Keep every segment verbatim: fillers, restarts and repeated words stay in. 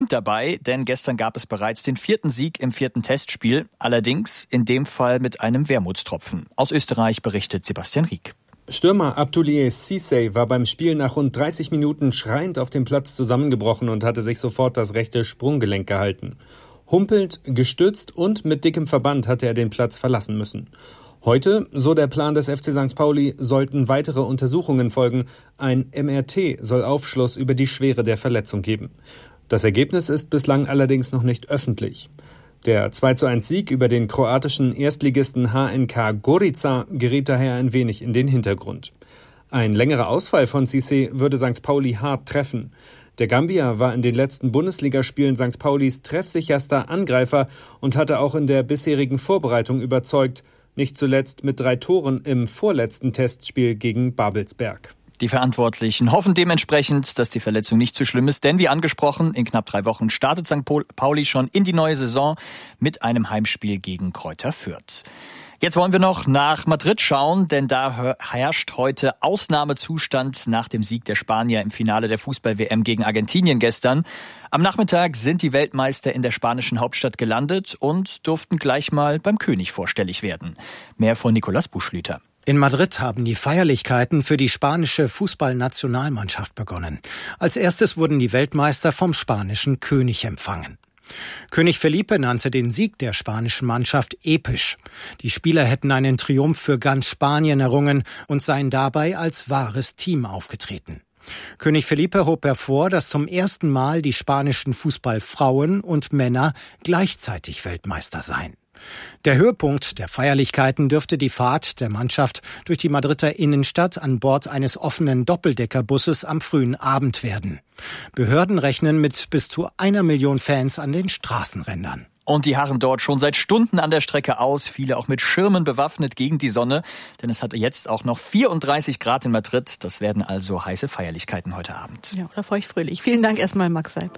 stimmt dabei, denn gestern gab es bereits den vierten Sieg im vierten Testspiel. Allerdings in dem Fall mit einem Wermutstropfen. Aus Österreich berichtet Sebastian Rieck. Stürmer Abdoulaye Cissé war beim Spiel nach rund dreißig Minuten schreiend auf dem Platz zusammengebrochen und hatte sich sofort das rechte Sprunggelenk gehalten. Humpelnd, gestützt und mit dickem Verband hatte er den Platz verlassen müssen. Heute, so der Plan des F C Sankt Pauli, sollten weitere Untersuchungen folgen. Ein M R T soll Aufschluss über die Schwere der Verletzung geben. Das Ergebnis ist bislang allerdings noch nicht öffentlich. Der zwei zu eins Sieg über den kroatischen Erstligisten H N K Gorica geriet daher ein wenig in den Hintergrund. Ein längerer Ausfall von Cissé würde Sankt Pauli hart treffen. Der Gambier war in den letzten Bundesligaspielen Sankt Paulis treffsicherster Angreifer und hatte auch in der bisherigen Vorbereitung überzeugt, nicht zuletzt mit drei Toren im vorletzten Testspiel gegen Babelsberg. Die Verantwortlichen hoffen dementsprechend, dass die Verletzung nicht zu schlimm ist, denn wie angesprochen, in knapp drei Wochen startet Sankt Pauli schon in die neue Saison mit einem Heimspiel gegen Greuther Fürth. Jetzt wollen wir noch nach Madrid schauen, denn da herrscht heute Ausnahmezustand nach dem Sieg der Spanier im Finale der Fußball-W M gegen Argentinien gestern. Am Nachmittag sind die Weltmeister in der spanischen Hauptstadt gelandet und durften gleich mal beim König vorstellig werden. Mehr von Nicolas Buschlüter. In Madrid haben die Feierlichkeiten für die spanische Fußballnationalmannschaft begonnen. Als erstes wurden die Weltmeister vom spanischen König empfangen. König Felipe nannte den Sieg der spanischen Mannschaft episch. Die Spieler hätten einen Triumph für ganz Spanien errungen und seien dabei als wahres Team aufgetreten. König Felipe hob hervor, dass zum ersten Mal die spanischen Fußballfrauen und Männer gleichzeitig Weltmeister seien. Der Höhepunkt der Feierlichkeiten dürfte die Fahrt der Mannschaft durch die Madrider Innenstadt an Bord eines offenen Doppeldeckerbusses am frühen Abend werden. Behörden rechnen mit bis zu einer Million Fans an den Straßenrändern. Und die harren dort schon seit Stunden an der Strecke aus, viele auch mit Schirmen bewaffnet gegen die Sonne, denn es hat jetzt auch noch vierunddreißig Grad in Madrid. Das werden also heiße Feierlichkeiten heute Abend. Ja, oder feuchtfröhlich. Vielen Dank erstmal, Max Seib.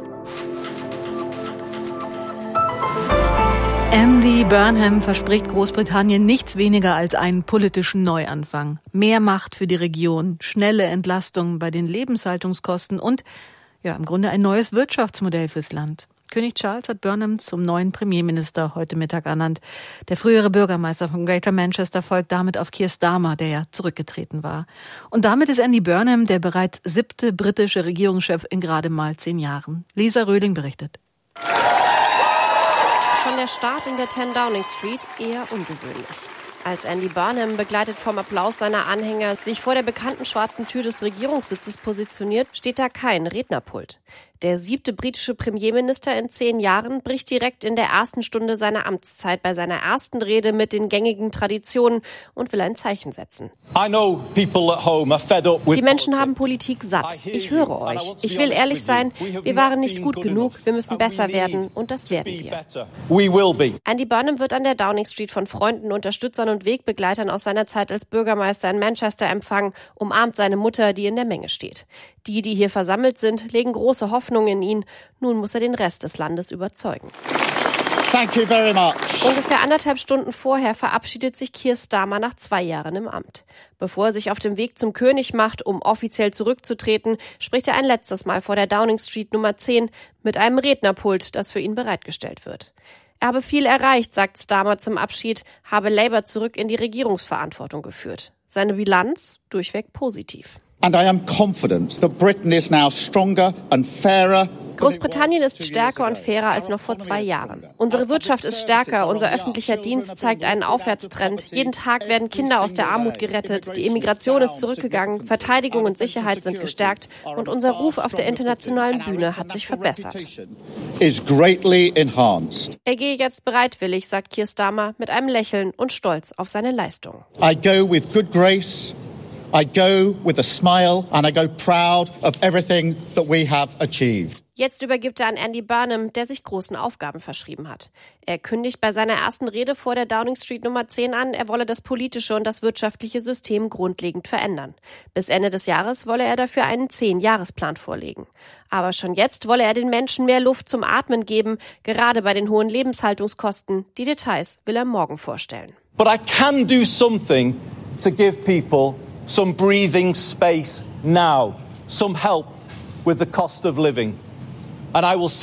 Andy Burnham verspricht Großbritannien nichts weniger als einen politischen Neuanfang. Mehr Macht für die Region, schnelle Entlastung bei den Lebenshaltungskosten und ja, im Grunde ein neues Wirtschaftsmodell fürs Land. König Charles hat Burnham zum neuen Premierminister heute Mittag ernannt. Der frühere Bürgermeister von Greater Manchester folgt damit auf Keir Starmer, der ja zurückgetreten war. Und damit ist Andy Burnham der bereits siebte britische Regierungschef in gerade mal zehn Jahren. Lisa Röhling berichtet. Schon der Start in der zehn Downing Street eher ungewöhnlich. Als Andy Burnham, begleitet vom Applaus seiner Anhänger, sich vor der bekannten schwarzen Tür des Regierungssitzes positioniert, steht da kein Rednerpult. Der siebte britische Premierminister in zehn Jahren bricht direkt in der ersten Stunde seiner Amtszeit bei seiner ersten Rede mit den gängigen Traditionen und will ein Zeichen setzen. Die Menschen haben Politik satt. Ich höre euch. Ich will ehrlich sein, wir waren nicht gut genug, wir müssen besser werden und das werden wir. Andy Burnham wird an der Downing Street von Freunden, Unterstützern und Wegbegleitern aus seiner Zeit als Bürgermeister in Manchester empfangen, umarmt seine Mutter, die in der Menge steht. Die, die hier versammelt sind, legen große Hoffnung in ihn. Nun muss er den Rest des Landes überzeugen. Thank you very much. Ungefähr anderthalb Stunden vorher verabschiedet sich Keir Starmer nach zwei Jahren im Amt. Bevor er sich auf dem Weg zum König macht, um offiziell zurückzutreten, spricht er ein letztes Mal vor der Downing Street Nummer zehn mit einem Rednerpult, das für ihn bereitgestellt wird. Er habe viel erreicht, sagt Starmer zum Abschied, habe Labour zurück in die Regierungsverantwortung geführt. Seine Bilanz durchweg positiv. And I am confident that Britain is now stronger and fairer. Großbritannien ist stärker und fairer als noch vor zwei Jahren. Unsere Wirtschaft ist stärker, unser öffentlicher Dienst zeigt einen Aufwärtstrend. Jeden Tag werden Kinder aus der Armut gerettet, die Immigration ist zurückgegangen, Verteidigung und Sicherheit sind gestärkt und unser Ruf auf der internationalen Bühne hat sich verbessert. Er gehe jetzt bereitwillig, sagt Keir Starmer mit einem Lächeln und Stolz auf seine Leistung. I go with good grace. I go with a smile and I go proud of everything that we have achieved. Jetzt übergibt er an Andy Burnham, der sich großen Aufgaben verschrieben hat. Er kündigt bei seiner ersten Rede vor der Downing Street Nummer zehn an, er wolle das politische und das wirtschaftliche System grundlegend verändern. Bis Ende des Jahres wolle er dafür einen Zehn-Jahres-Plan vorlegen. Aber schon jetzt wolle er den Menschen mehr Luft zum Atmen geben, gerade bei den hohen Lebenshaltungskosten. Die Details will er morgen vorstellen. But I can do something to give people some breathing space now, some help with the cost of living. And I will